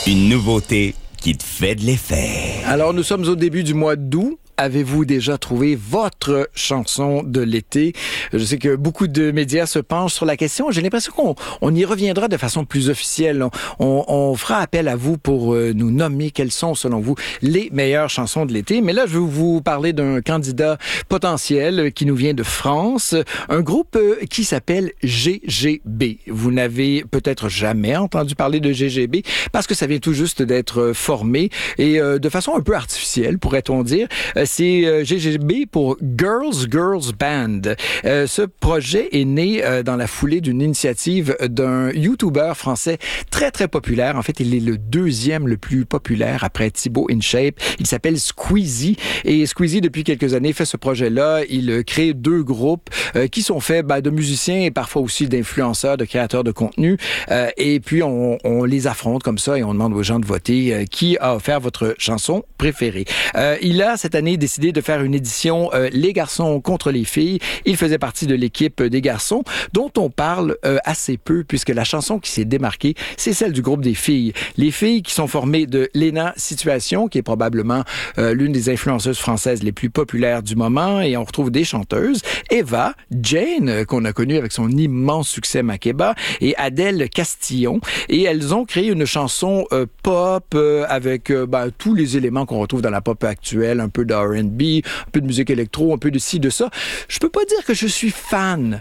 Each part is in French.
Une nouveauté qui te fait de l'effet. Alors, nous sommes au début du mois d'août. Avez-vous déjà trouvé votre chanson de l'été? Je sais que beaucoup de médias se penchent sur la question. J'ai l'impression qu'on y reviendra de façon plus officielle. On fera appel à vous pour nous nommer quelles sont, selon vous, les meilleures chansons de l'été. Mais là, je vais vous parler d'un candidat potentiel qui nous vient de France. Un groupe qui s'appelle GGB. Vous n'avez peut-être jamais entendu parler de GGB parce que ça vient tout juste d'être formé et de façon un peu artificielle, pourrait-on dire. C'est GGB pour Girls Band. Ce projet est né dans la foulée d'une initiative d'un YouTuber français très, très populaire. En fait, il est le deuxième le plus populaire après Thibaut InShape. Il s'appelle Squeezie. Et Squeezie, depuis quelques années, fait ce projet-là. Il crée deux groupes qui sont faits de musiciens et parfois aussi d'influenceurs, de créateurs de contenu. Et puis, on les affronte comme ça et on demande aux gens de voter qui a offert votre chanson préférée. Il a cette année décidé de faire une édition Les garçons contre les filles. Il faisait partie de l'équipe des garçons dont on parle assez peu puisque la chanson qui s'est démarquée, c'est celle du groupe des filles. Les filles qui sont formées de Léna Situation, qui est probablement l'une des influenceuses françaises les plus populaires du moment, et on retrouve des chanteuses, Eva, Jane, qu'on a connue avec son immense succès Makeba, et Adèle Castillon. Et elles ont créé une chanson pop avec tous les éléments qu'on retrouve dans la pop actuelle, un peu de R&B, un peu de musique électro, un peu de ci, de ça. Je peux pas dire que je suis fan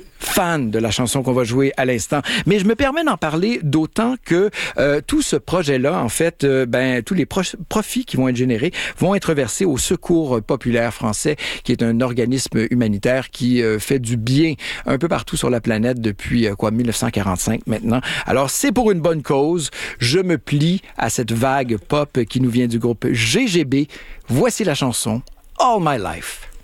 de la chanson qu'on va jouer à l'instant, mais je me permets d'en parler d'autant que tout ce projet-là, en fait, tous les profits qui vont être générés vont être versés au Secours populaire français, qui est un organisme humanitaire qui fait du bien un peu partout sur la planète depuis 1945 maintenant. Alors, c'est pour une bonne cause. Je me plie à cette vague pop qui nous vient du groupe GGB. Voici la chanson All My Life.